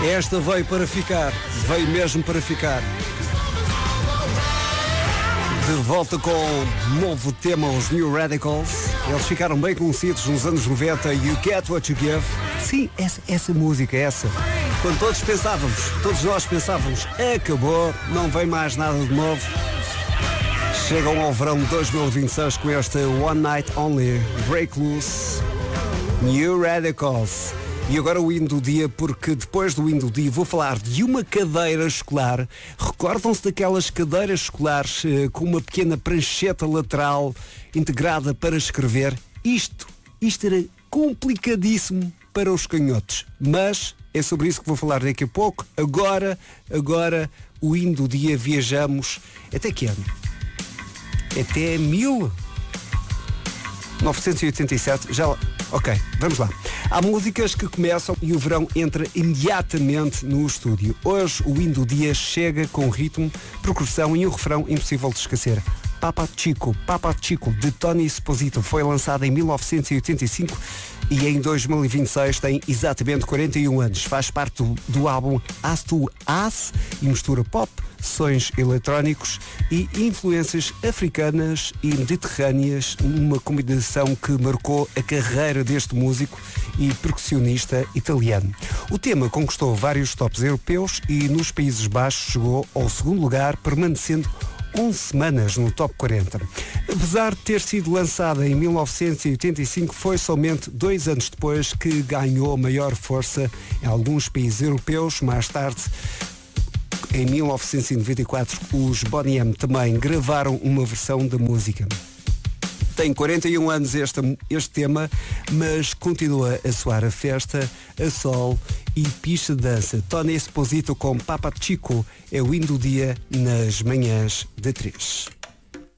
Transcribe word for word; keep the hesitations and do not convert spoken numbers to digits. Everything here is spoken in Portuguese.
Esta veio para ficar, veio mesmo para ficar. De volta com um novo tema, os New Radicals. Eles ficaram bem conhecidos nos anos noventa, You Get What You Give. Sim, essa, essa música, essa. Quando todos pensávamos, todos nós pensávamos, acabou, não vem mais nada de novo. Chegam ao verão de dois mil e vinte e seis com este One Night Only, Break Loose, New Radicals. E agora o hino do dia, porque depois do hino do dia vou falar de uma cadeira escolar. Recordam-se daquelas cadeiras escolares eh, com uma pequena prancheta lateral integrada para escrever? Isto, isto era complicadíssimo para os canhotos. Mas é sobre isso que vou falar daqui a pouco. Agora, agora, o hino do dia, viajamos até que ano? Até mil novecentos e oitenta e sete, já lá. Ok, vamos lá. Há músicas que começam e o verão entra imediatamente no estúdio. Hoje o hino do dia chega com ritmo, progressão e um refrão impossível de esquecer. Papa Chico, Papa Chico, de Tony Esposito, foi lançado em mil novecentos e oitenta e cinco e em dois mil e vinte e seis tem exatamente quarenta e um anos. Faz parte do, do álbum As to As e mistura pop, sons eletrónicos e influências africanas e mediterrâneas, numa combinação que marcou a carreira deste músico e percussionista italiano. O tema conquistou vários tops europeus e nos Países Baixos chegou ao segundo lugar, permanecendo onze semanas no top quarenta. Apesar de ter sido lançada em mil novecentos e oitenta e cinco, foi somente dois anos depois que ganhou maior força em alguns países europeus. Mais tarde, em mil novecentos e noventa e quatro, os Boney M também gravaram uma versão da música. Tem quarenta e um anos este, este tema, mas continua a soar a festa, a sol e pista de dança. Tony Esposito com Papa Chico é o hino do dia nas manhãs da três.